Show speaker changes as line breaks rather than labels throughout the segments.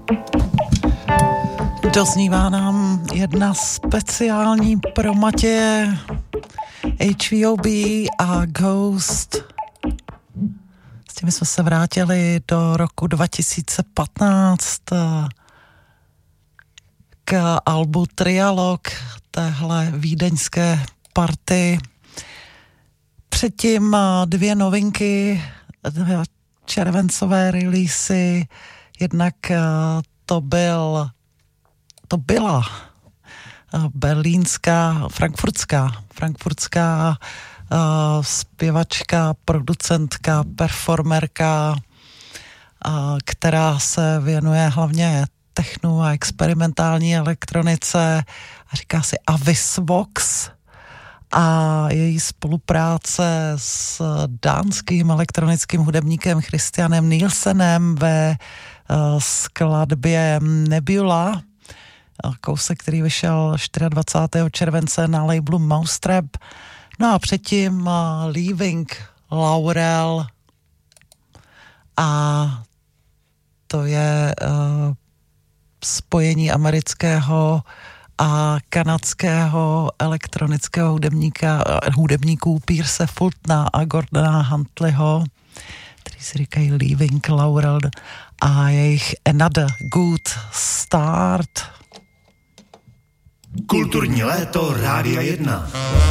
Doznívá nám jedna speciální pro Matěje, HVOB a Ghost. S těmi jsme se vrátili do roku 2015 k albu Trialog téhle vídeňské party. Předtím dvě novinky, dvě červencové releasy. Jednak to byla berlínská, frankfurtská zpěvačka, producentka, performerka, která se věnuje hlavně technu a experimentální elektronice a říká si Avis Vox, a její spolupráce s dánským elektronickým hudebníkem Christianem Nielsenem ve skladbě Nebula, kousek, který vyšel 24. července na labelu Mousetrap. No a předtím Leaving Laurel, a to je spojení amerického a kanadského elektronického hudebníků Pierce Fultona a Gordona Huntleyho, který si říkají Leaving Laurel, a jejich Another Good Start.
Kulturní léto Rádia 1.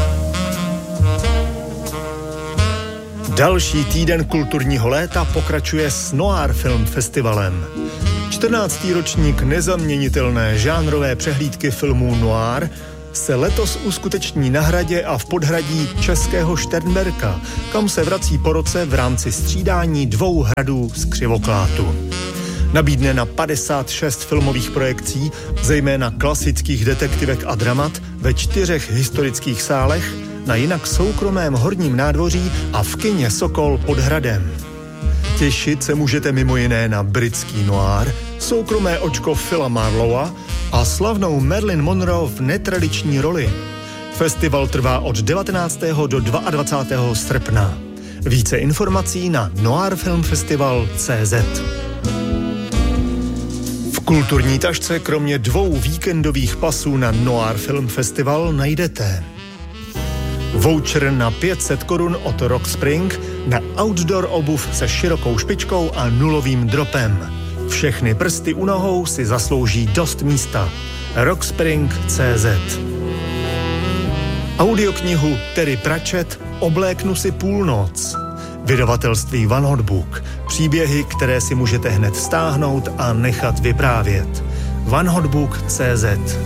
Další týden kulturního léta pokračuje s Noir Film Festivalem. 14. ročník nezaměnitelné žánrové přehlídky filmů noir se letos uskuteční na hradě a v podhradí Českého Šternberka, kam se vrací po roce v rámci střídání 2 hradů z Křivoklátu. Nabídne na 56 filmových projekcí, zejména klasických detektivek a dramat ve 4 historických sálech, na jinak soukromém horním nádvoří a v kině Sokol pod hradem. Těšit se můžete mimo jiné na britský noir, soukromé očko Phila Marlowa a slavnou Marilyn Monroe v netradiční roli. Festival trvá od 19. do 22. srpna. Více informací na noirfilmfestival.cz. V kulturní tašce kromě 2 víkendových pasů na Noir Film Festival najdete voucher na 500 Kč od Rock Spring na outdoor obuv se širokou špičkou a nulovým dropem. Všechny prsty u nohou si zaslouží dost místa. Rockspring.cz. Audioknihu Terry Pratchett Obléknu si půlnoc. Vydavatelství One Hot Book. Příběhy, které si můžete hned stáhnout a nechat vyprávět. onehotbook.cz.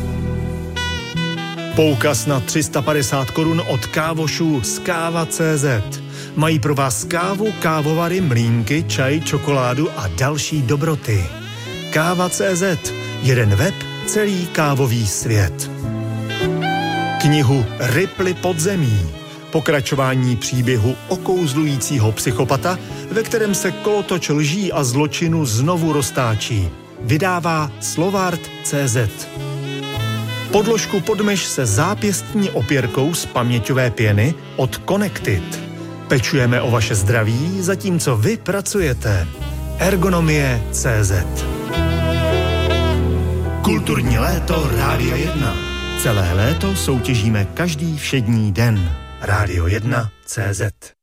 Poukaz na 350 Kč od kávošů z Káva.cz. Mají pro vás kávu, kávovary, mlýnky, čaj, čokoládu a další dobroty. Káva.cz. Jeden web, celý kávový svět. Knihu Ripley podzemí. Pokračování příběhu okouzlujícího psychopata, ve kterém se kolotoč lží a zločinu znovu roztáčí. Vydává Slovart.cz. Podložku pod myš se zápěstní opěrkou z paměťové pěny od Connected. Pečujeme o vaše zdraví, zatímco vy pracujete. Ergonomie.cz. Kulturní léto Rádia 1. Celé léto soutěžíme každý všední den. Rádio 1.cz.